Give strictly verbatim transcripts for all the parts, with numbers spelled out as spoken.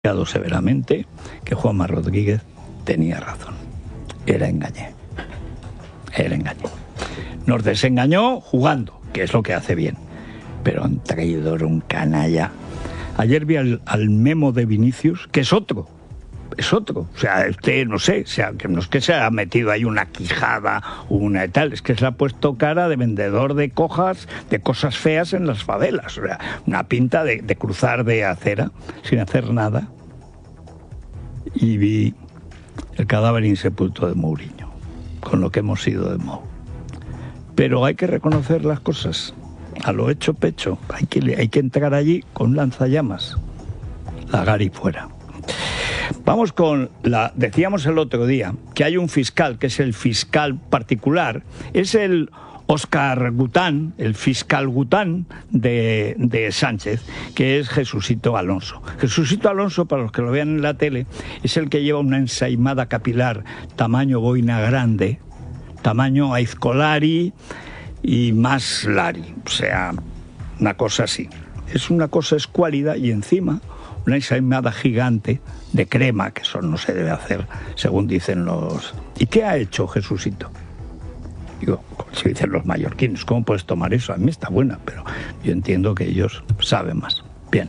severamente que Juanma Rodríguez tenía razón. Era engañé. Era engañé. Nos desengañó jugando, que es lo que hace bien. Pero un traidor, un canalla. Ayer vi al, al Memo de Vinicius, que es otro. Es otro. O sea, usted, no sé, o sea, que no es que se ha metido ahí una quijada, una y tal, es que se le ha puesto cara de vendedor de cojas, de cosas feas en las favelas. O sea, una pinta de, de cruzar de acera sin hacer nada. Y vi el cadáver insepulto de Mourinho, con lo que hemos sido de Mou. Pero hay que reconocer las cosas. A lo hecho pecho. Hay que, hay que entrar allí con lanzallamas. La Gari fuera. Vamos con la... Decíamos el otro día que hay un fiscal, que es el fiscal particular. Es el Óscar Gután, el fiscal Gután de, de Sánchez, que es Jesucito Alonso. Jesucito Alonso, para los que lo vean en la tele, es el que lleva una ensaimada capilar tamaño boina grande, tamaño Aizkolari y más Lari. O sea, una cosa así. Es una cosa escuálida y encima una ensaimada gigante de crema, que eso no se debe hacer, según dicen los... ¿Y qué ha hecho Jesucito? Digo, si dicen los mallorquines, ¿cómo puedes tomar eso? A mí está buena, pero yo entiendo que ellos saben más. Bien.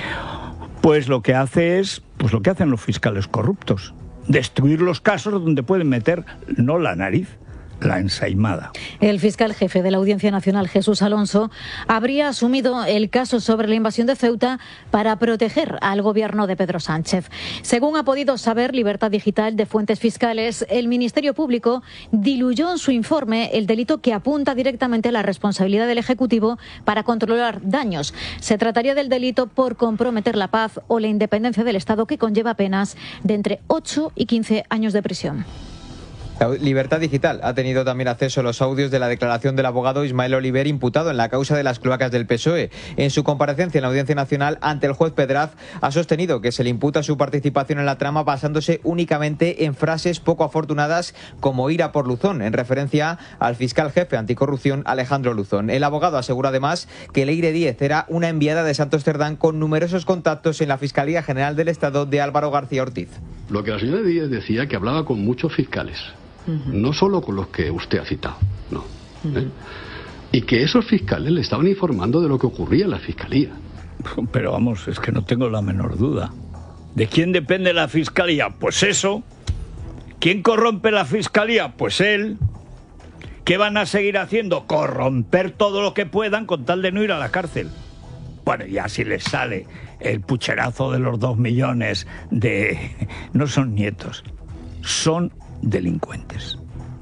Pues lo que hace es, pues lo que hacen los fiscales corruptos, destruir los casos donde pueden meter no la nariz, la ensaimada. El fiscal jefe de la Audiencia Nacional, Jesús Alonso, habría asumido el caso sobre la invasión de Ceuta para proteger al gobierno de Pedro Sánchez. Según ha podido saber Libertad Digital de fuentes fiscales, el Ministerio Público diluyó en su informe el delito que apunta directamente a la responsabilidad del Ejecutivo para controlar daños. Se trataría del delito por comprometer la paz o la independencia del Estado, que conlleva penas de entre ocho y quince años de prisión. Libertad Digital ha tenido también acceso a los audios de la declaración del abogado Ismael Oliver, imputado en la causa de las cloacas del P S O E. En su comparecencia en la Audiencia Nacional ante el juez Pedraz, ha sostenido que se le imputa su participación en la trama basándose únicamente en frases poco afortunadas como ira por Luzón, en referencia al fiscal jefe anticorrupción Alejandro Luzón. El abogado asegura además que Leire Díez era una enviada de Santos Cerdán con numerosos contactos en la Fiscalía General del Estado de Álvaro García Ortiz. Lo que la señora Díez decía, que hablaba con muchos fiscales. Uh-huh. No solo con los que usted ha citado, no. Uh-huh. ¿eh? Y que esos fiscales le estaban informando de lo que ocurría en la fiscalía. Pero vamos, es que no tengo la menor duda. ¿De quién depende la fiscalía? Pues eso. ¿Quién corrompe la fiscalía? Pues él. ¿Qué van a seguir haciendo? Corromper todo lo que puedan con tal de no ir a la cárcel. Bueno, y así les sale el pucherazo de los dos millones de... No son nietos, son delincuentes.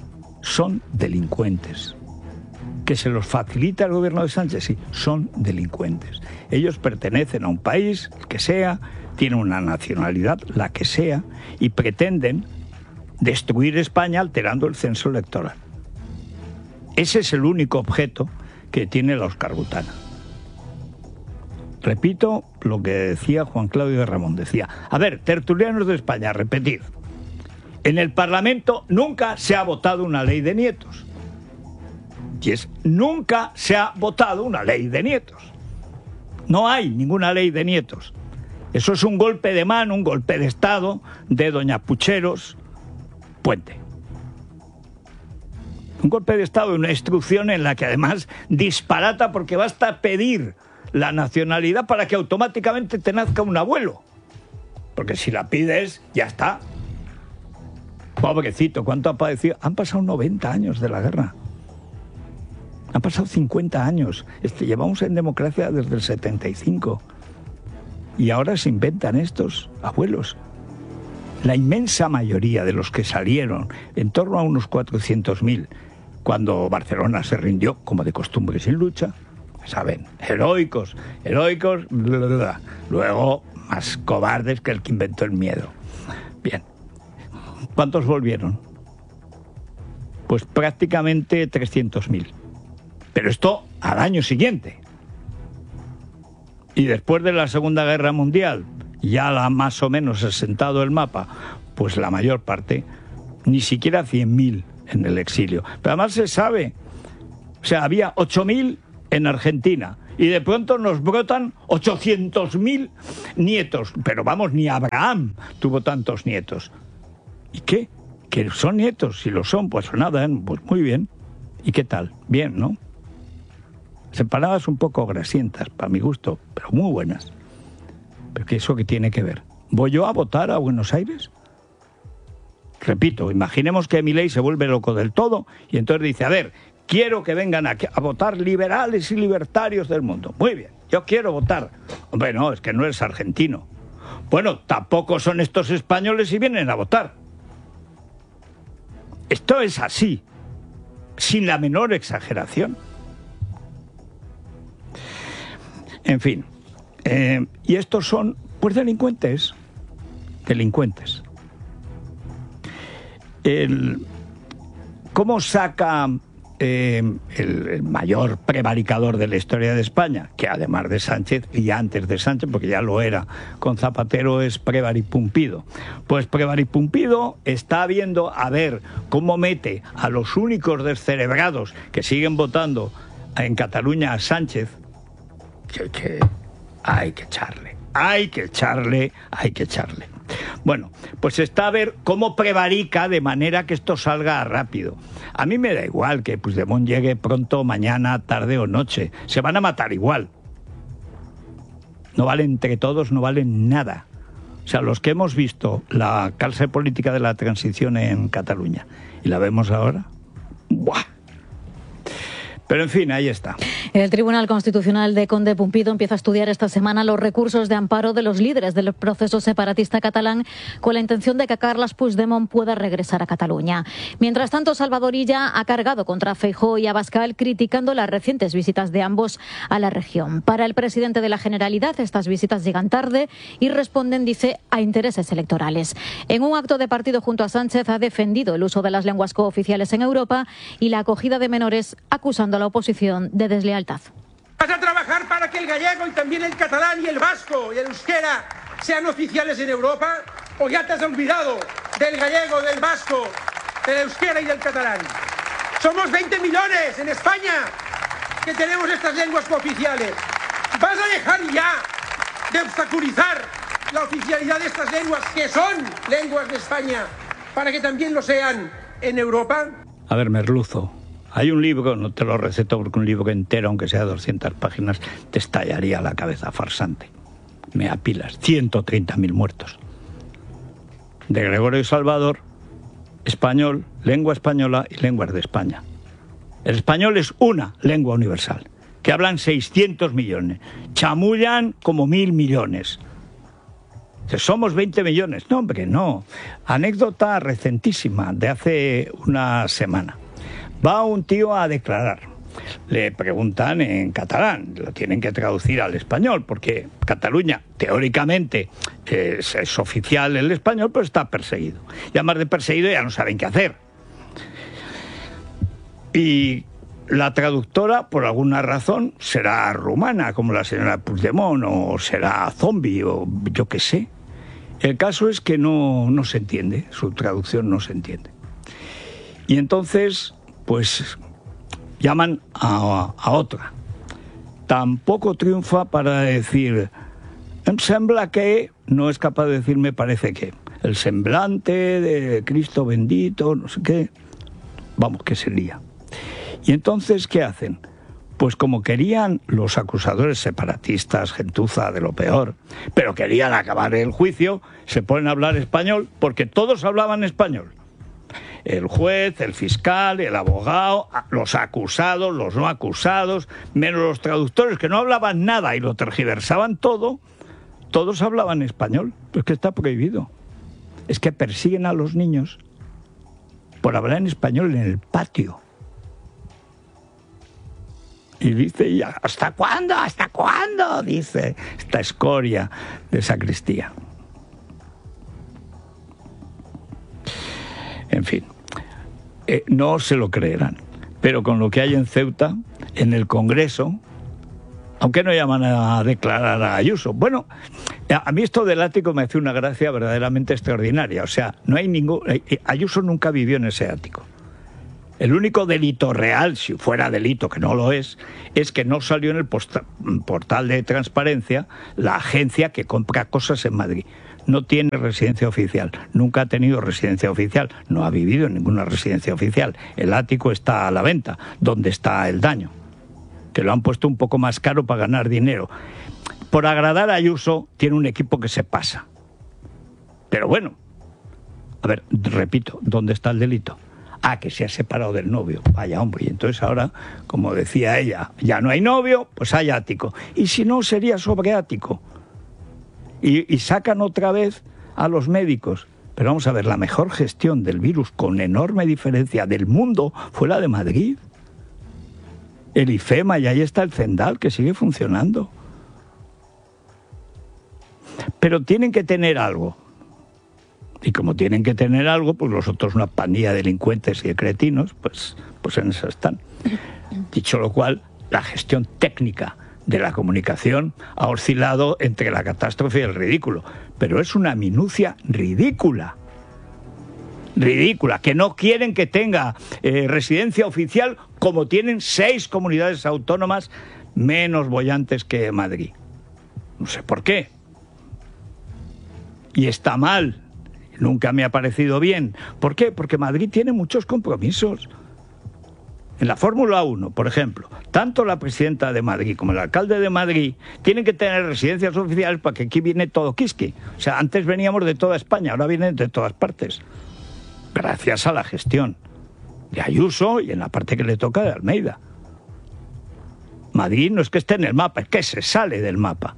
Son delincuentes. ¿Que se los facilita el gobierno de Sánchez? Sí, son delincuentes. Ellos pertenecen a un país, el que sea, tienen una nacionalidad, la que sea, y pretenden destruir España alterando el censo electoral. Ese es el único objeto que tiene la Óscar Gutana. Repito lo que decía Juan Claudio de Ramón. Decía, a ver, tertulianos de España, repetid. En el Parlamento nunca se ha votado una ley de nietos. Y es, nunca se ha votado una ley de nietos. No hay ninguna ley de nietos. Eso es un golpe de mano, un golpe de Estado de doña Pucheros Puente. Un golpe de Estado, una instrucción en la que además disparata, porque basta pedir la nacionalidad para que automáticamente te nazca un abuelo. Porque si la pides, ya está. Pobrecito, ¿cuánto ha padecido? Han pasado noventa años de la guerra. Han pasado cincuenta años. Este, llevamos en democracia desde el setenta y cinco. Y ahora se inventan estos abuelos. La inmensa mayoría de los que salieron, en torno a unos cuatrocientos mil, cuando Barcelona se rindió, como de costumbre, sin lucha, saben, heroicos, heroicos, bla, bla, bla. Luego más cobardes que el que inventó el miedo. Bien. ¿Cuántos volvieron? Pues prácticamente trescientos mil. Pero esto al año siguiente. Y después de la Segunda Guerra Mundial, ya la más o menos asentado el mapa, pues la mayor parte, ni siquiera cien mil en el exilio. Pero además se sabe, o sea, había ocho mil en Argentina y de pronto nos brotan ochocientos mil nietos. Pero vamos, ni Abraham tuvo tantos nietos. ¿Y qué? ¿Que son nietos? Si lo son, pues nada, pues muy bien. ¿Y qué tal? Bien, ¿no? Separadas un poco grasientas, para mi gusto, pero muy buenas. ¿Pero qué eso que tiene que ver? ¿Voy yo a votar a Buenos Aires? Repito, imaginemos que Milei se vuelve loco del todo y entonces dice, a ver, quiero que vengan a, a votar liberales y libertarios del mundo. Muy bien, yo quiero votar. Hombre, no, es que no eres argentino. Bueno, tampoco son estos españoles y vienen a votar. Esto es así, sin la menor exageración. En fin, eh, y estos son, pues, delincuentes, delincuentes. El, ¿Cómo saca eh, el, el mayor prevaricador de la historia de España, que además de Sánchez y antes de Sánchez, porque ya lo era con Zapatero, es Prevaripumpido? Pues Prevaripumpido está viendo a ver cómo mete a los únicos descerebrados que siguen votando en Cataluña a Sánchez, que, que hay que echarle, hay que echarle, hay que echarle. Bueno, pues está a ver cómo prevarica de manera que esto salga rápido. A mí me da igual que Puigdemont llegue pronto, mañana, tarde o noche. Se van a matar igual. No valen entre todos, no valen nada. O sea, los que hemos visto la clase política de la transición en Cataluña y la vemos ahora, ¡buah! Pero en fin, ahí está. El Tribunal Constitucional de Conde Pumpido empieza a estudiar esta semana los recursos de amparo de los líderes del proceso separatista catalán con la intención de que Carles Puigdemont pueda regresar a Cataluña. Mientras tanto, Salvador Illa ha cargado contra Feijóo y Abascal criticando las recientes visitas de ambos a la región. Para el presidente de la Generalidad, estas visitas llegan tarde y responden, dice, a intereses electorales. En un acto de partido junto a Sánchez ha defendido el uso de las lenguas cooficiales en Europa y la acogida de menores, acusando a la oposición de deslealtad. Vas a trabajar para que el gallego y también el catalán y el vasco y el euskera sean oficiales en Europa, o ya te has olvidado del gallego, del vasco, del euskera y del catalán. Somos veinte millones en España que tenemos estas lenguas cooficiales. ¿Vas a dejar ya de obstaculizar la oficialidad de estas lenguas, que son lenguas de España, para que también lo sean en Europa? A ver, Merluzo, hay un libro, no te lo receto porque un libro entero, aunque sea doscientas páginas, te estallaría la cabeza, farsante. Me apilas, ciento treinta mil muertos. De Gregorio Salvador, español, lengua española y lenguas de España. El español es una lengua universal, que hablan seiscientos millones, chamullan como mil millones. Somos veinte millones. No, hombre, no. Anécdota recentísima de hace una semana. Va un tío a declarar. Le preguntan en catalán, lo tienen que traducir al español, porque Cataluña, teóricamente, es, es oficial el español, pero está perseguido. Y además de perseguido ya no saben qué hacer. Y la traductora, por alguna razón, será rumana, como la señora Puigdemont, o será zombie, o yo qué sé. El caso es que no, no se entiende, su traducción no se entiende. Y entonces, pues, llaman a, a otra. Tampoco triunfa para decir, em sembla que, no es capaz de decir me parece que. El semblante de Cristo bendito, no sé qué. Vamos, que se lía. Y entonces, ¿qué hacen? Pues como querían los acusadores separatistas, gentuza de lo peor, pero querían acabar el juicio, se ponen a hablar español porque todos hablaban español. El juez, el fiscal, el abogado, los acusados, los no acusados, menos los traductores que no hablaban nada y lo tergiversaban todo, todos hablaban español. Pues que está prohibido. Es que persiguen a los niños por hablar en español en el patio. Y dice, ya, ¿hasta cuándo? ¿Hasta cuándo? Dice esta escoria de sacristía. En fin, eh, no se lo creerán. Pero con lo que hay en Ceuta, en el Congreso, aunque no llaman a declarar a Ayuso. Bueno, a mí esto del ático me hace una gracia verdaderamente extraordinaria. O sea, no hay ningún... Ayuso nunca vivió en ese ático. El único delito real, si fuera delito, que no lo es, es que no salió en el portal de transparencia la agencia que compra cosas en Madrid. No tiene residencia oficial, nunca ha tenido residencia oficial, no ha vivido en ninguna residencia oficial. El ático está a la venta, donde está el daño, que lo han puesto un poco más caro para ganar dinero. Por agradar a Ayuso, tiene un equipo que se pasa. Pero bueno, a ver, repito, ¿dónde está el delito? Ah, que se ha separado del novio. Vaya hombre, y entonces ahora, como decía ella, ya no hay novio, pues hay ático. Y si no, sería sobre ático. Y, y sacan otra vez a los médicos. Pero vamos a ver, la mejor gestión del virus, con enorme diferencia del mundo, fue la de Madrid. El IFEMA, y ahí está el Zendal, que sigue funcionando. Pero tienen que tener algo. Y como tienen que tener algo, pues los otros, una pandilla de delincuentes y de cretinos, pues, pues en eso están. Dicho lo cual, la gestión técnica de la comunicación ha oscilado entre la catástrofe y el ridículo. Pero es una minucia ridícula. Ridícula, que no quieren que tenga eh, residencia oficial como tienen seis comunidades autónomas menos bollantes que Madrid. No sé por qué. Y está mal. Nunca me ha parecido bien. ¿Por qué? Porque Madrid tiene muchos compromisos. En la Fórmula uno, por ejemplo, tanto la presidenta de Madrid como el alcalde de Madrid tienen que tener residencias oficiales para que aquí viene todo quisqui. O sea, antes veníamos de toda España, ahora vienen de todas partes. Gracias a la gestión de Ayuso y en la parte que le toca de Almeida. Madrid no es que esté en el mapa, es que se sale del mapa.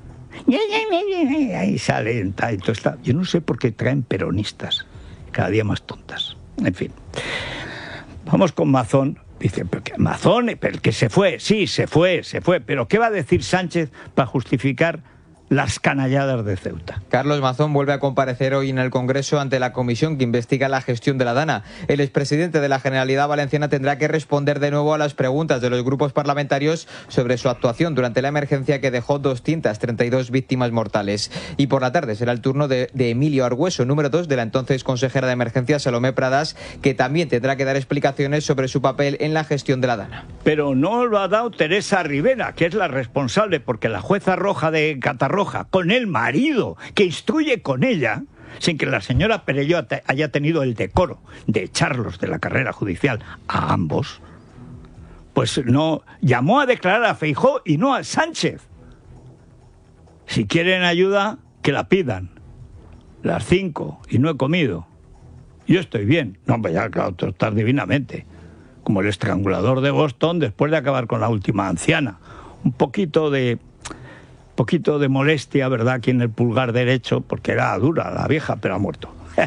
Ahí sale, todo está. Yo no sé por qué traen peronistas, cada día más tontas. En fin. Vamos con Mazón. Dice, pero que Mazón, pero el que se fue, sí, se fue, se fue. Pero ¿qué va a decir Sánchez para justificar las canalladas de Ceuta? Carlos Mazón vuelve a comparecer hoy en el Congreso ante la comisión que investiga la gestión de la DANA. El expresidente de la Generalidad Valenciana tendrá que responder de nuevo a las preguntas de los grupos parlamentarios sobre su actuación durante la emergencia que dejó doscientas treinta y dos víctimas mortales. Y por la tarde será el turno de, de Emilio Argüeso, número dos de la entonces consejera de Emergencia Salomé Pradas, que también tendrá que dar explicaciones sobre su papel en la gestión de la DANA. Pero no lo ha dado Teresa Rivera, que es la responsable, porque la jueza roja de Catarroja, con el marido que instruye con ella, sin que la señora Perelló haya tenido el decoro de echarlos de la carrera judicial a ambos, pues no llamó a declarar a Feijóo y no a Sánchez. Si quieren ayuda, que la pidan. Las cinco y no he comido. Yo estoy bien. No, pues ya, claro, tú estás divinamente. Como el estrangulador de Boston después de acabar con la última anciana. Un poquito de... poquito de molestia, ¿verdad?, aquí en el pulgar derecho, porque era dura la vieja, pero ha muerto.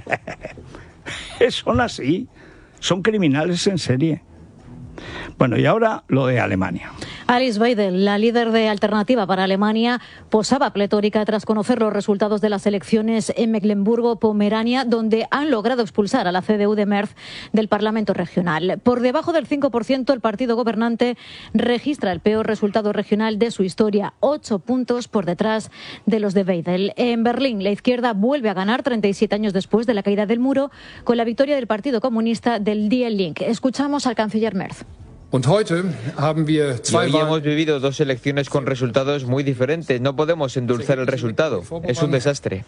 Son así, son criminales en serie. Bueno, y ahora lo de Alemania. Alice Weidel, la líder de Alternativa para Alemania, posaba pletórica tras conocer los resultados de las elecciones en Mecklemburgo-Pomerania, donde han logrado expulsar a la C D U de Merz del Parlamento regional. Por debajo del cinco por ciento, el partido gobernante registra el peor resultado regional de su historia, ocho puntos por detrás de los de Weidel. En Berlín, la izquierda vuelve a ganar treinta y siete años después de la caída del muro, con la victoria del Partido Comunista del Die Linke. Escuchamos al canciller Merz. Y hoy hemos vivido dos elecciones con resultados muy diferentes. No podemos endulzar el resultado. Es un desastre.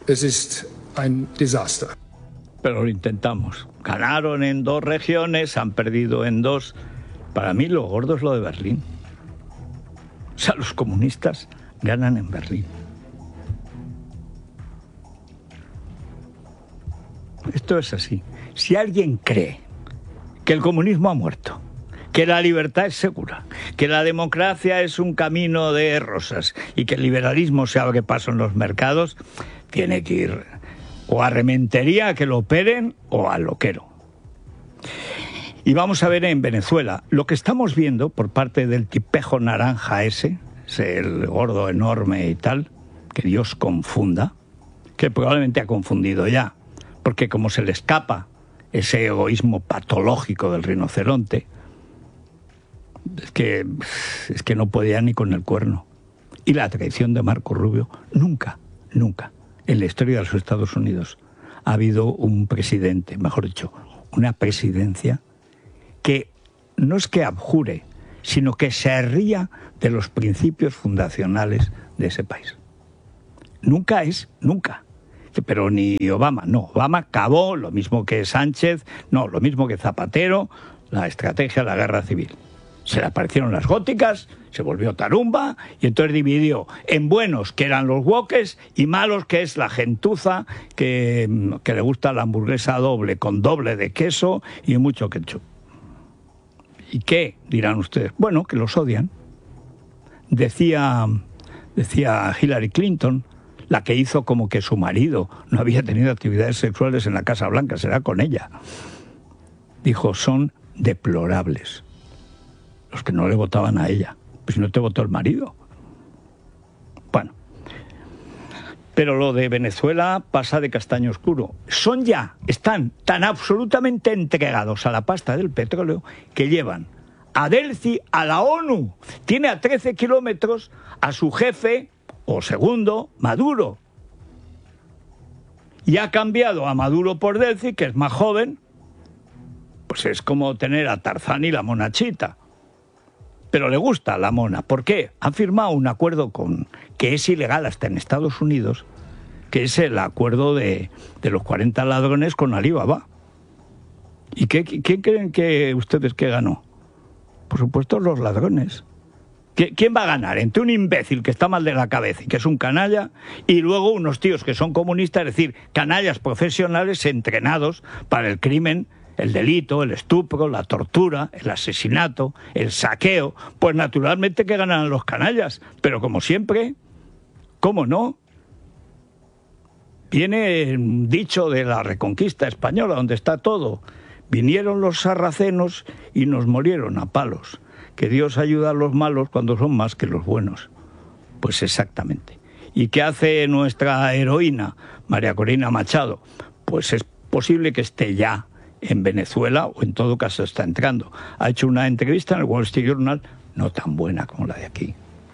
Pero lo intentamos. Ganaron en dos regiones, han perdido en dos. Para mí lo gordo es lo de Berlín. O sea, los comunistas ganan en Berlín. Esto es así. Si alguien cree que el comunismo ha muerto, que la libertad es segura, que la democracia es un camino de rosas y que el liberalismo se abre paso en los mercados, tiene que ir o a Rementería a que lo operen o al loquero. Y vamos a ver en Venezuela, lo que estamos viendo por parte del tipejo naranja ese, ese el gordo enorme y tal, que Dios confunda, que probablemente ha confundido ya, porque como se le escapa ese egoísmo patológico del rinoceronte, Es que, es que no podía ni con el cuerno. Y la traición de Marco Rubio, nunca, nunca, en la historia de los Estados Unidos ha habido un presidente, mejor dicho, una presidencia que no es que abjure, sino que se ría de los principios fundacionales de ese país. Nunca es, nunca. Pero ni Obama, no. Obama acabó, lo mismo que Sánchez, no, lo mismo que Zapatero, la estrategia de la guerra civil. Se le aparecieron las góticas, se volvió tarumba y entonces dividió en buenos, que eran los woques, y malos, que es la gentuza, que, que le gusta la hamburguesa doble, con doble de queso y mucho ketchup. ¿Y qué? Dirán ustedes. Bueno, que los odian. Decía, decía Hillary Clinton, la que hizo como que su marido no había tenido actividades sexuales en la Casa Blanca, será con ella. Dijo, son deplorables los que no le votaban a ella. Pues si no te votó el marido. Bueno. Pero lo de Venezuela pasa de castaño oscuro. Son ya, están tan absolutamente entregados a la pasta del petróleo que llevan a Delcy, a la ONU. Tiene a trece kilómetros a su jefe, o segundo, Maduro. Y ha cambiado a Maduro por Delcy, que es más joven. Pues es como tener a Tarzán y la monachita. Pero le gusta la mona. ¿Por qué? Han firmado un acuerdo con que es ilegal hasta en Estados Unidos, que es el acuerdo de, de los cuarenta ladrones con Alibaba. ¿Y qué, quién creen que ustedes que ganó? Por supuesto, los ladrones. ¿Quién va a ganar? Entre un imbécil que está mal de la cabeza y que es un canalla, y luego unos tíos que son comunistas, es decir, canallas profesionales entrenados para el crimen, el delito, el estupro, la tortura, el asesinato, el saqueo. Pues naturalmente que ganan los canallas, pero como siempre, ¿cómo no? Viene un dicho de la Reconquista española, donde está todo. Vinieron los sarracenos y nos murieron a palos. Que Dios ayuda a los malos cuando son más que los buenos. Pues exactamente. ¿Y qué hace nuestra heroína, María Corina Machado? Pues es posible que esté ya en Venezuela, o en todo caso está entrando. Ha hecho una entrevista en el Wall Street Journal, no tan buena como la de aquí.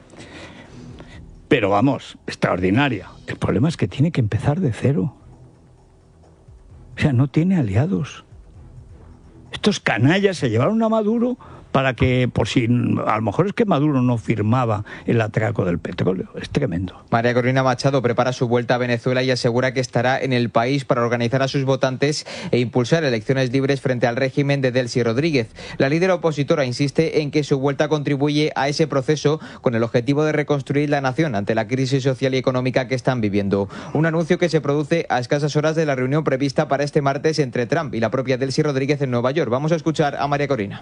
Pero vamos, extraordinaria. El problema es que tiene que empezar de cero. O sea, no tiene aliados. Estos canallas se llevaron a Maduro para que, por si, a lo mejor es que Maduro no firmaba el atraco del petróleo. Es tremendo. María Corina Machado prepara su vuelta a Venezuela y asegura que estará en el país para organizar a sus votantes e impulsar elecciones libres frente al régimen de Delcy Rodríguez. La líder opositora insiste en que su vuelta contribuye a ese proceso con el objetivo de reconstruir la nación ante la crisis social y económica que están viviendo. Un anuncio que se produce a escasas horas de la reunión prevista para este martes entre Trump y la propia Delcy Rodríguez en Nueva York. Vamos a escuchar a María Corina.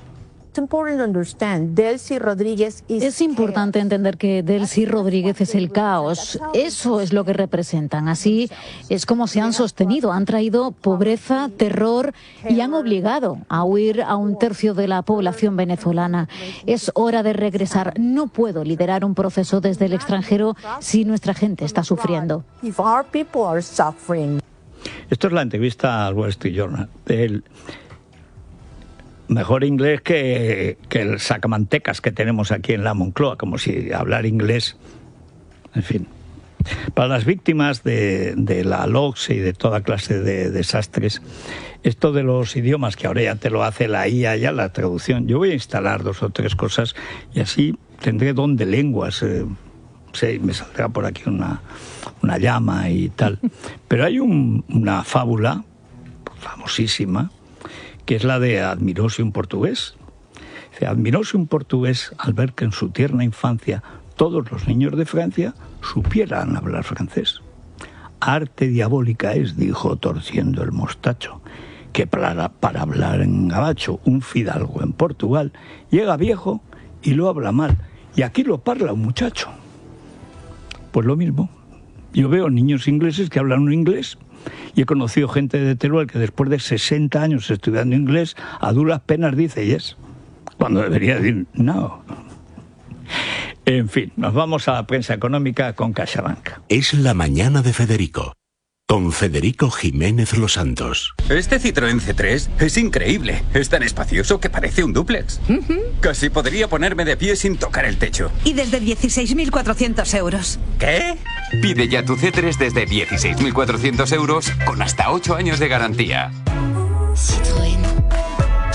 Es importante entender que Delcy Rodríguez es el caos. Eso es lo que representan. Así es como se han sostenido. Han traído pobreza, terror y han obligado a huir a un tercio de la población venezolana. Es hora de regresar. No puedo liderar un proceso desde el extranjero si nuestra gente está sufriendo. Esto es la entrevista al Wall Street Journal. El mejor inglés que, que el sacamantecas que tenemos aquí en la Moncloa, como si hablar inglés, en fin. Para las víctimas de, de la LOCSE y de toda clase de desastres, esto de los idiomas, que ahora ya te lo hace la I A, ya la traducción, yo voy a instalar dos o tres cosas y así tendré don de lenguas. Eh, sí, me saldrá por aquí una, una llama y tal. Pero hay un, una fábula famosísima, que es la de Admiróse un portugués. Dice, admiróse un portugués al ver que en su tierna infancia todos los niños de Francia supieran hablar francés. Arte diabólica es, dijo torciendo el mostacho, que para, para hablar en gabacho un fidalgo en Portugal llega viejo y lo habla mal, y aquí lo parla un muchacho. Pues lo mismo. Yo veo niños ingleses que hablan un inglés. Y he conocido gente de Teruel que después de sesenta años estudiando inglés, a duras penas dice yes, cuando debería decir no. En fin, nos vamos a la prensa económica con CaixaBank. Es la mañana de Federico, con Federico Jiménez Los Santos. Este Citroën C tres es increíble. Es tan espacioso que parece un dúplex. Uh-huh. Casi podría ponerme de pie sin tocar el techo. Y desde dieciséis mil cuatrocientos euros. ¿Qué? Pide ya tu C tres desde dieciséis mil cuatrocientos euros con hasta ocho años de garantía. Citroën.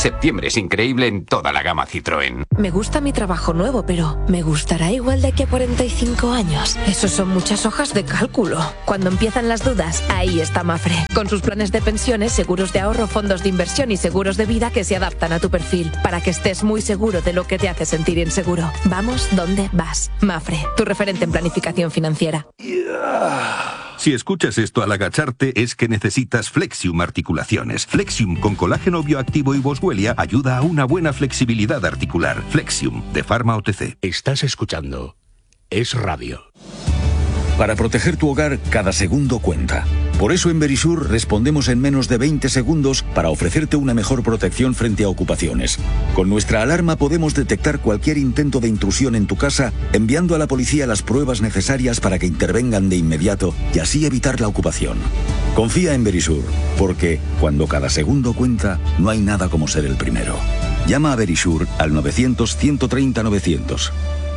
Septiembre es increíble en toda la gama Citroën. Me gusta mi trabajo nuevo, pero ¿me gustará igual de aquí a cuarenta y cinco años? Esos son muchas hojas de cálculo. Cuando empiezan las dudas, ahí está Mafre. Con sus planes de pensiones, seguros de ahorro, fondos de inversión y seguros de vida que se adaptan a tu perfil, para que estés muy seguro de lo que te hace sentir inseguro. Vamos donde vas. Mafre, tu referente en planificación financiera. Si escuchas esto al agacharte es que necesitas Flexium Articulaciones. Flexium con colágeno bioactivo y boswellia ayuda a una buena flexibilidad articular. Flexium, de Pharma O T C. Estás escuchando Es Radio. Para proteger tu hogar, cada segundo cuenta. Por eso en Verisur respondemos en menos de veinte segundos para ofrecerte una mejor protección frente a ocupaciones. Con nuestra alarma podemos detectar cualquier intento de intrusión en tu casa, enviando a la policía las pruebas necesarias para que intervengan de inmediato y así evitar la ocupación. Confía en Verisur, porque cuando cada segundo cuenta, no hay nada como ser el primero. Llama a Verisur al novecientos, ciento treinta, novecientos.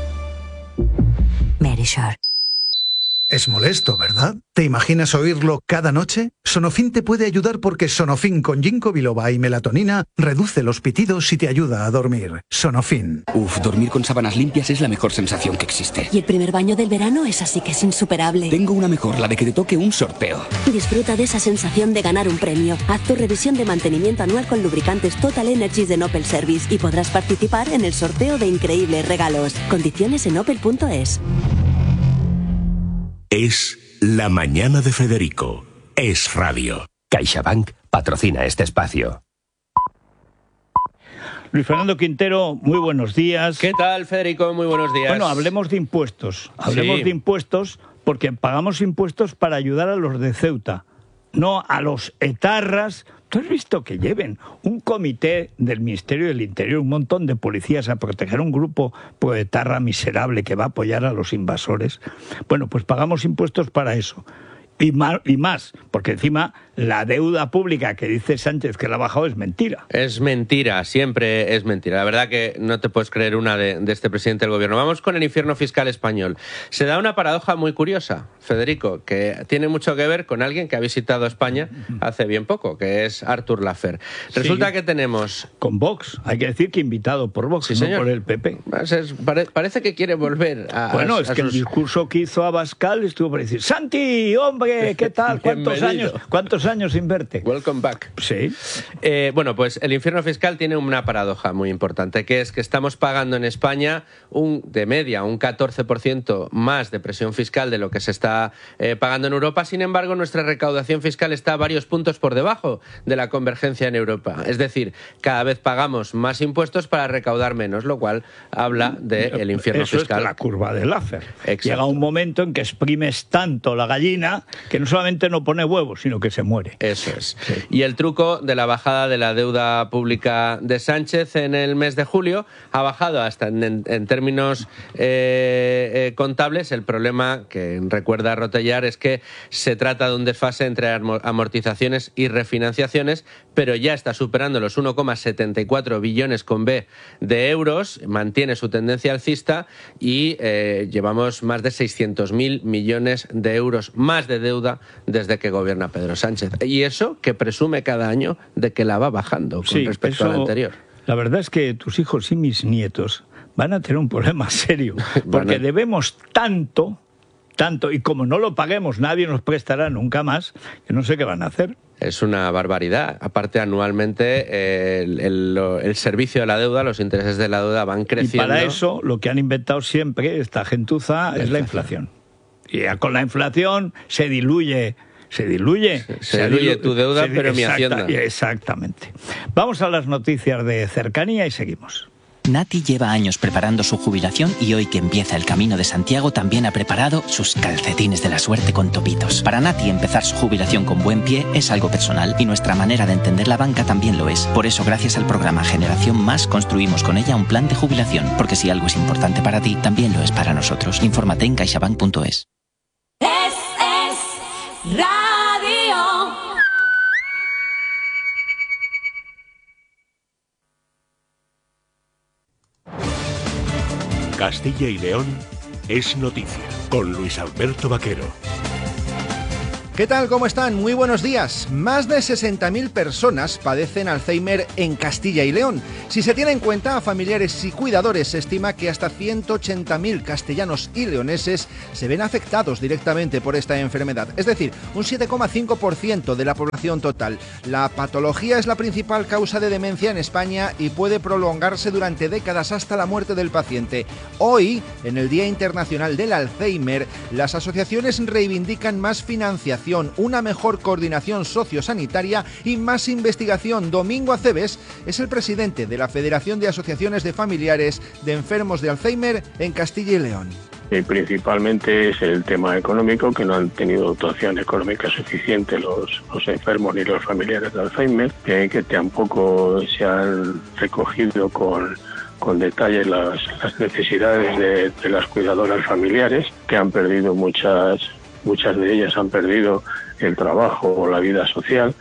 Verisur. Es molesto, ¿verdad? ¿Te imaginas oírlo cada noche? Sonofin te puede ayudar porque Sonofin con ginkgo biloba y melatonina reduce los pitidos y te ayuda a dormir. Sonofin. Uf, dormir con sábanas limpias es la mejor sensación que existe. Y el primer baño del verano es así que es insuperable. Tengo una mejor, la de que te toque un sorteo. Disfruta de esa sensación de ganar un premio. Haz tu revisión de mantenimiento anual con lubricantes Total Energies de Opel Service y podrás participar en el sorteo de increíbles regalos. Condiciones en opel punto es. Es La Mañana de Federico. Es Radio. CaixaBank patrocina este espacio. Luis Fernando Quintero, muy buenos días. ¿Qué tal, Federico? Muy buenos días. Bueno, hablemos de impuestos. Hablemos Sí. de impuestos porque pagamos impuestos para ayudar a los de Ceuta, no a los etarras. ¿Tú has visto que lleven un comité del Ministerio del Interior, un montón de policías a proteger a un grupo etarra miserable que va a apoyar a los invasores? Bueno, pues pagamos impuestos para eso. Y más, y más, porque encima la deuda pública que dice Sánchez que la ha bajado es mentira. Es mentira, siempre es mentira. La verdad que no te puedes creer una de, de este presidente del gobierno. Vamos con el infierno fiscal español. Se da una paradoja muy curiosa, Federico, que tiene mucho que ver con alguien que ha visitado España hace bien poco, que es Artur Laffer. Resulta Sí. que tenemos... Con Vox, hay que decir que invitado por Vox, Sí, no señor. por el P P. Es- pare- parece que quiere volver a... Bueno, a- es a que el sus- discurso que hizo Abascal estuvo para decir: Santi, hombre, ¿qué tal? ¿Cuántos Bienvenido. años, cuántos años sin verte? Welcome back. Sí. Eh, bueno, pues el infierno fiscal tiene una paradoja muy importante, que es que estamos pagando en España un, de media un catorce por ciento más de presión fiscal de lo que se está eh, pagando en Europa. Sin embargo, nuestra recaudación fiscal está varios puntos por debajo de la convergencia en Europa. Es decir, cada vez pagamos más impuestos para recaudar menos, lo cual habla del infierno Eso fiscal. es la curva de Laffer. Exacto. Llega un momento en que exprimes tanto la gallina que no solamente no pone huevos, sino que se muere. Eso es. Y el truco de la bajada de la deuda pública de Sánchez en el mes de julio ha bajado hasta en, en- en términos eh, eh, contables. El problema que recuerda Rotellar es que se trata de un desfase entre armo- amortizaciones y refinanciaciones, pero ya está superando los uno coma setenta y cuatro billones con B de euros, mantiene su tendencia alcista y eh, llevamos más de seiscientos mil millones de euros más de deuda desde que gobierna Pedro Sánchez. Y eso que presume cada año de que la va bajando con Sí, respecto eso- al anterior. La verdad es que tus hijos y mis nietos van a tener un problema serio, porque Van a- debemos tanto, tanto, y como no lo paguemos, nadie nos prestará nunca más, que no sé qué van a hacer. Es una barbaridad. Aparte, anualmente eh, el, el- lo- el servicio de la deuda, los intereses de la deuda van Y creciendo. para eso lo que han inventado siempre esta gentuza es la inflación. Y ya con la inflación se diluye, se diluye. se diluye tu deuda, se- pero mi exacta- Hacienda. Exactamente. Vamos a las noticias de cercanía y seguimos. Nati lleva años preparando su jubilación y hoy que empieza el Camino de Santiago también ha preparado sus calcetines de la suerte con topitos. Para Nati empezar su jubilación con buen pie es algo personal y nuestra manera de entender la banca también lo es. Por eso gracias al programa Generación Más construimos con ella un plan de jubilación, porque si algo es importante para ti, también lo es para nosotros. Infórmate en caixabank punto es. Es, es radio. Castilla y León es noticia con Luis Alberto Vaquero. ¿Qué tal? ¿Cómo están? Muy buenos días. Más de sesenta mil personas padecen Alzheimer en Castilla y León. Si se tiene en cuenta a familiares y cuidadores, se estima que hasta ciento ochenta mil castellanos y leoneses se ven afectados directamente por esta enfermedad, es decir, un siete coma cinco por ciento de la población total. La patología es la principal causa de demencia en España y puede prolongarse durante décadas hasta la muerte del paciente. Hoy, en el Día Internacional del Alzheimer, las asociaciones reivindican más financiación, una mejor coordinación sociosanitaria y más investigación. Domingo Aceves es el presidente de la Federación de Asociaciones de Familiares de Enfermos de Alzheimer en Castilla y León. Eh, principalmente es el tema económico, que no han tenido dotación económica suficiente los, los enfermos ni los familiares de Alzheimer, eh, que tampoco se han recogido con, con detalle las, las necesidades de, de las cuidadoras familiares, que han perdido muchas, muchas de ellas han perdido el trabajo o la vida social,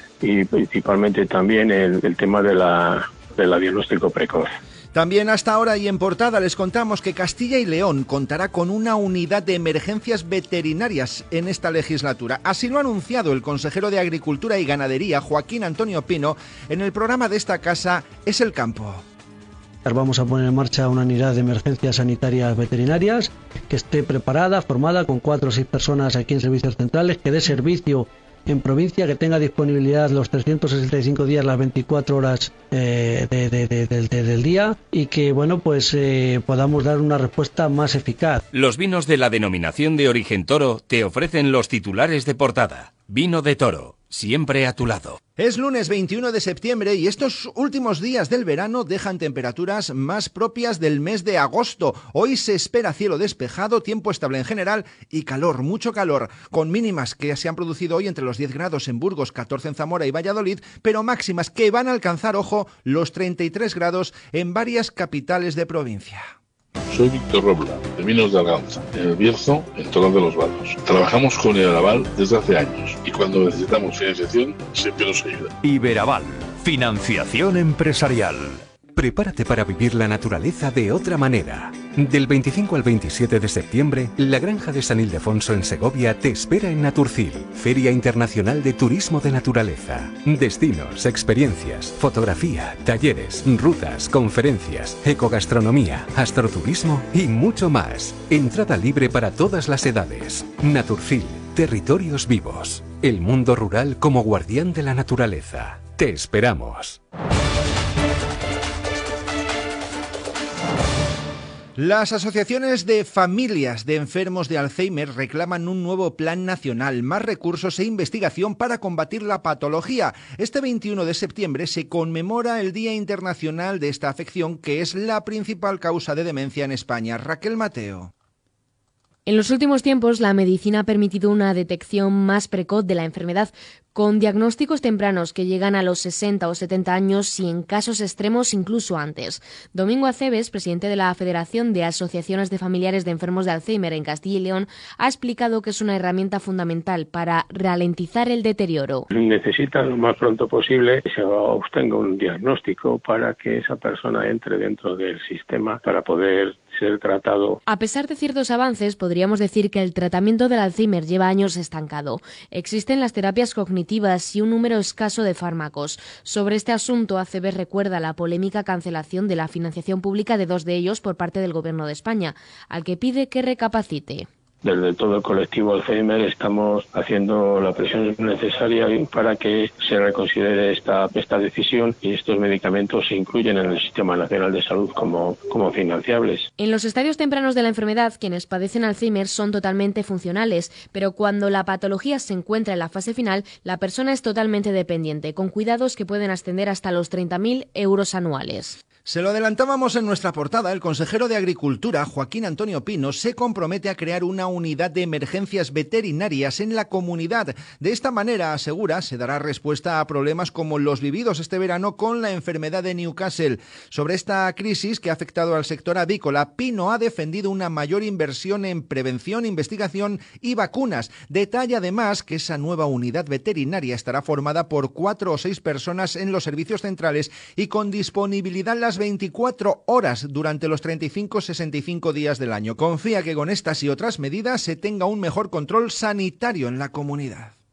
y principalmente también el, el tema de la, de la diagnóstico precoz. También hasta ahora y en portada les contamos que Castilla y León contará con una unidad de emergencias veterinarias en esta legislatura. Así lo ha anunciado el consejero de Agricultura y Ganadería, Joaquín Antonio Pino, en el programa de esta casa Es el Campo. Vamos a poner en marcha una unidad de emergencias sanitarias veterinarias que esté preparada, formada con cuatro o seis personas aquí en servicios centrales, que dé servicio en provincia, que tenga disponibilidad los trescientos sesenta y cinco días, las veinticuatro horas eh, de, de, de, de, de, del día, y que bueno pues eh, podamos dar una respuesta más eficaz. Los vinos de la denominación de origen Toro te ofrecen los titulares de portada. Vino de Toro, siempre a tu lado. Es lunes veintiuno de septiembre y estos últimos días del verano dejan temperaturas más propias del mes de agosto. Hoy se espera cielo despejado, tiempo estable en general y calor, mucho calor, con mínimas que se han producido hoy entre los diez grados en Burgos, catorce en Zamora y Valladolid, pero máximas que van a alcanzar, ojo, los treinta y tres grados en varias capitales de provincia. Soy Víctor Robla, de Vinos de Arganza, en El Bierzo, en Torón de los Vados. Trabajamos con Iberaval desde hace años y cuando necesitamos financiación siempre nos ayuda. Iberaval, financiación empresarial. Prepárate para vivir la naturaleza de otra manera. Del veinticinco al veintisiete de septiembre, la Granja de San Ildefonso en Segovia te espera en Naturcil, Feria Internacional de Turismo de Naturaleza. Destinos, experiencias, fotografía, talleres, rutas, conferencias, ecogastronomía, astroturismo y mucho más. Entrada libre para todas las edades. Naturcil, territorios vivos. El mundo rural como guardián de la naturaleza. Te esperamos. Las asociaciones de familias de enfermos de Alzheimer reclaman un nuevo plan nacional, más recursos e investigación para combatir la patología. Este veintiuno de septiembre se conmemora el Día Internacional de esta afección, que es la principal causa de demencia en España. Raquel Mateo. En los últimos tiempos, la medicina ha permitido una detección más precoz de la enfermedad, con diagnósticos tempranos que llegan a los sesenta o setenta años y en casos extremos incluso antes. Domingo Aceves, presidente de la Federación de Asociaciones de Familiares de Enfermos de Alzheimer en Castilla y León, ha explicado que es una herramienta fundamental para ralentizar el deterioro. Necesitan lo más pronto posible que se obtenga un diagnóstico para que esa persona entre dentro del sistema para poder ser tratado. A pesar de ciertos avances, podríamos decir que el tratamiento del Alzheimer lleva años estancado. Existen las terapias cognitivas y un número escaso de fármacos. Sobre este asunto, Aceves recuerda la polémica cancelación de la financiación pública de dos de ellos por parte del Gobierno de España, al que pide que recapacite. Desde todo el colectivo Alzheimer estamos haciendo la presión necesaria para que se reconsidere esta, esta decisión y estos medicamentos se incluyen en el Sistema Nacional de Salud como, como financiables. En los estadios tempranos de la enfermedad, quienes padecen Alzheimer son totalmente funcionales, pero cuando la patología se encuentra en la fase final, la persona es totalmente dependiente, con cuidados que pueden ascender hasta los treinta mil euros anuales. Se lo adelantábamos en nuestra portada, el consejero de Agricultura, Joaquín Antonio Pino, se compromete a crear una unidad de emergencias veterinarias en la comunidad. De esta manera, asegura, se dará respuesta a problemas como los vividos este verano con la enfermedad de Newcastle. Sobre esta crisis que ha afectado al sector avícola, Pino ha defendido una mayor inversión en prevención, investigación y vacunas. Detalla además que esa nueva unidad veterinaria estará formada por cuatro o seis personas en los servicios centrales y con disponibilidad las veinticuatro horas durante los treinta y cinco a sesenta y cinco días del año. Confía que con estas y otras medidas se tenga un mejor control sanitario en la comunidad.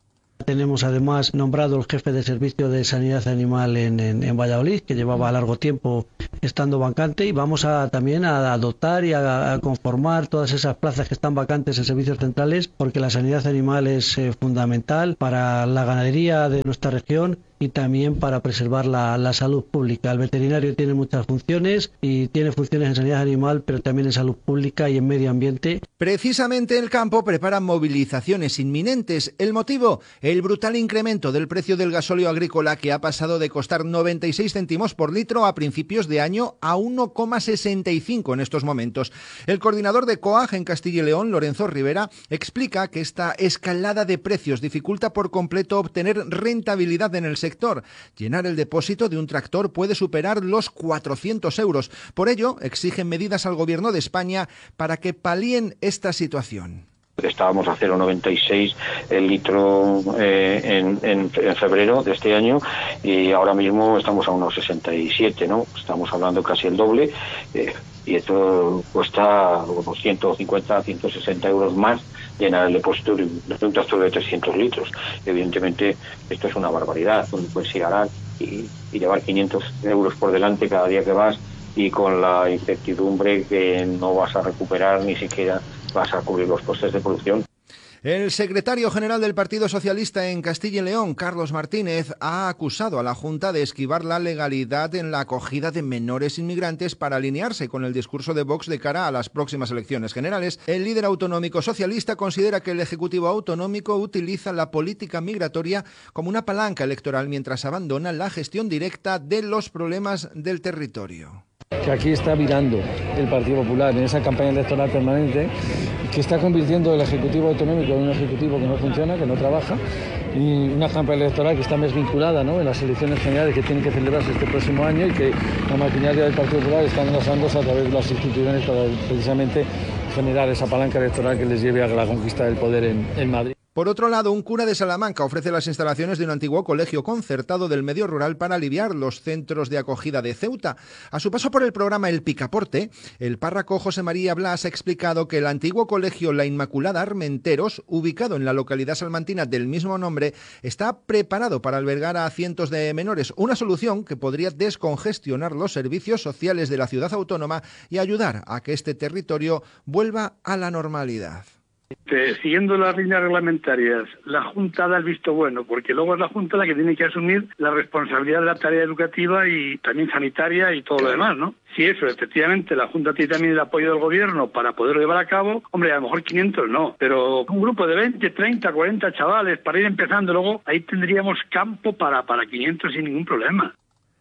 Tenemos además nombrado el jefe de servicio de sanidad animal en, en, en Valladolid, que llevaba largo tiempo estando vacante, y vamos a también a adoptar y a, a conformar todas esas plazas que están vacantes en servicios centrales, porque la sanidad animal es eh, fundamental para la ganadería de nuestra región y también para preservar la, la salud pública. El veterinario tiene muchas funciones y tiene funciones en sanidad animal, pero también en salud pública y en medio ambiente. Precisamente el campo prepara movilizaciones inminentes. ¿El motivo? El brutal incremento del precio del gasóleo agrícola, que ha pasado de costar noventa y seis céntimos por litro a principios de año a uno coma sesenta y cinco en estos momentos. El coordinador de COAG en Castilla y León, Lorenzo Rivera, explica que esta escalada de precios dificulta por completo obtener rentabilidad en el sector. Llenar el depósito de un tractor puede superar los cuatrocientos euros. Por ello, exigen medidas al Gobierno de España para que palíen esta situación. Estábamos a cero coma noventa y seis el litro eh, en, en, en febrero de este año y ahora mismo estamos a unos sesenta y siete, ¿no? Estamos hablando casi el doble eh, y esto cuesta unos ciento cincuenta, ciento sesenta euros más llenar el depósito de un tractor de trescientos litros. Evidentemente esto es una barbaridad. Puedes ir a Arán y, y llevar quinientos euros por delante cada día que vas y con la incertidumbre que no vas a recuperar ni siquiera vas a cubrir los costes de producción. El secretario general del Partido Socialista en Castilla y León, Carlos Martínez, ha acusado a la Junta de esquivar la legalidad en la acogida de menores inmigrantes para alinearse con el discurso de Vox de cara a las próximas elecciones generales. El líder autonómico socialista considera que el Ejecutivo autonómico utiliza la política migratoria como una palanca electoral mientras abandona la gestión directa de los problemas del territorio. Que aquí está virando el Partido Popular en esa campaña electoral permanente, que está convirtiendo el Ejecutivo autonómico en un Ejecutivo que no funciona, que no trabaja, y una campaña electoral que está más vinculada, ¿no?, en las elecciones generales que tienen que celebrarse este próximo año y que la maquinaria del Partido Popular está enlazándose a través de las instituciones para precisamente generar esa palanca electoral que les lleve a la conquista del poder en, en Madrid. Por otro lado, un cura de Salamanca ofrece las instalaciones de un antiguo colegio concertado del medio rural para aliviar los centros de acogida de Ceuta. A su paso por el programa El Picaporte, el párroco José María Blas ha explicado que el antiguo colegio La Inmaculada Armenteros, ubicado en la localidad salmantina del mismo nombre, está preparado para albergar a cientos de menores, una solución que podría descongestionar los servicios sociales de la ciudad autónoma y ayudar a que este territorio vuelva a la normalidad. Siguiendo las líneas reglamentarias, la Junta da el visto bueno, porque luego es la Junta la que tiene que asumir la responsabilidad de la tarea educativa y también sanitaria y todo lo demás, ¿no? Si eso, efectivamente, la Junta tiene también el apoyo del Gobierno para poderlo llevar a cabo, hombre, a lo mejor quinientos no, pero un grupo de veinte, treinta, cuarenta chavales para ir empezando, luego ahí tendríamos campo para, para quinientos sin ningún problema.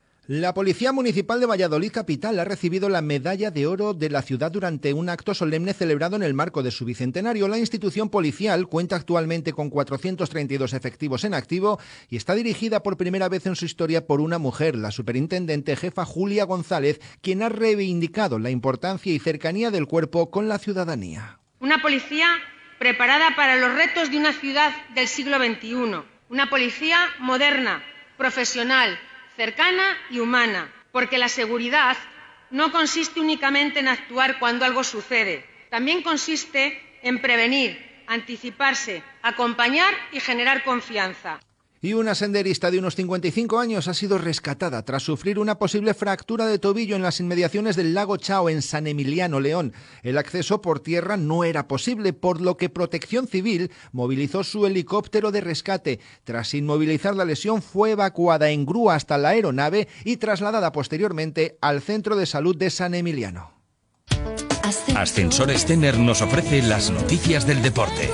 La Policía Municipal de Valladolid Capital ha recibido la Medalla de Oro de la ciudad durante un acto solemne celebrado en el marco de su bicentenario. La institución policial cuenta actualmente con cuatrocientos treinta y dos efectivos en activo y está dirigida por primera vez en su historia por una mujer, la superintendente jefa Julia González, quien ha reivindicado la importancia y cercanía del cuerpo con la ciudadanía. Una policía preparada para los retos de una ciudad del siglo veintiuno. Una policía moderna, profesional, cercana y humana, porque la seguridad no consiste únicamente en actuar cuando algo sucede, también consiste en prevenir, anticiparse, acompañar y generar confianza. Y una senderista de unos cincuenta y cinco años ha sido rescatada tras sufrir una posible fractura de tobillo en las inmediaciones del lago Chao, en San Emiliano, León. El acceso por tierra no era posible, por lo que Protección Civil movilizó su helicóptero de rescate. Tras inmovilizar la lesión, fue evacuada en grúa hasta la aeronave y trasladada posteriormente al Centro de Salud de San Emiliano. Ascensores Tener nos ofrece las noticias del deporte.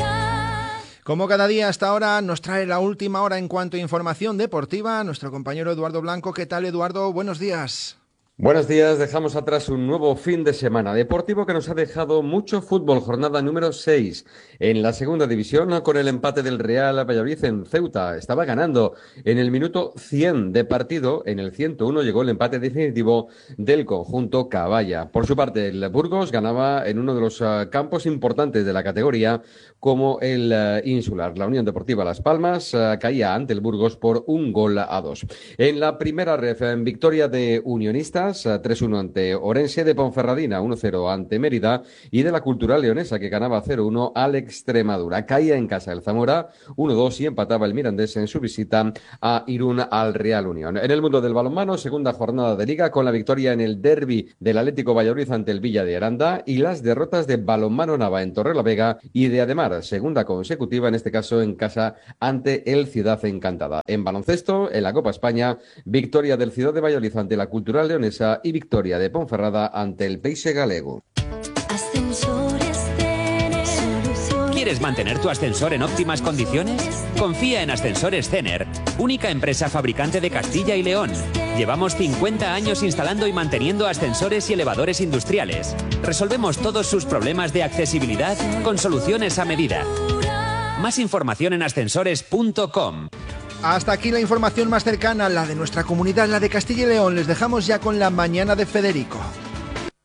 Como cada día hasta ahora nos trae la última hora en cuanto a información deportiva nuestro compañero Eduardo Blanco. ¿Qué tal, Eduardo? Buenos días. Buenos días, dejamos atrás un nuevo fin de semana deportivo que nos ha dejado mucho fútbol, jornada número seis en la segunda división con el empate del Real Valladolid en Ceuta. Estaba ganando en el minuto cien de partido, en el ciento uno llegó el empate definitivo del conjunto Caballa. Por su parte, el Burgos ganaba en uno de los uh, campos importantes de la categoría como el uh, Insular. La Unión Deportiva Las Palmas uh, caía ante el Burgos por un gol a dos. En la primera ref, en victoria de Unionistas, Unidas, tres uno ante Orense, de Ponferradina, uno cero ante Mérida, y de la Cultural Leonesa, que ganaba cero uno al Extremadura. Caía en casa el Zamora, uno dos, y empataba el Mirandés en su visita a Irún al Real Unión. En el mundo del balonmano, segunda jornada de Liga, con la victoria en el derbi del Atlético Valladolid ante el Villa de Aranda, y las derrotas de Balonmano Nava en Torrelavega y de Ademar, segunda consecutiva, en este caso en casa ante el Ciudad Encantada. En baloncesto, en la Copa España, victoria del Ciudad de Valladolid ante la Cultural Leonesa y victoria de Ponferrada ante el Peixe Galego. ¿Quieres mantener tu ascensor en óptimas condiciones? Confía en Ascensores Cener, única empresa fabricante de Castilla y León. Llevamos cincuenta años instalando y manteniendo ascensores y elevadores industriales. Resolvemos todos sus problemas de accesibilidad con soluciones a medida. Más información en ascensores punto com. Hasta aquí la información más cercana, la de nuestra comunidad, la de Castilla y León. Les dejamos ya con la mañana de Federico.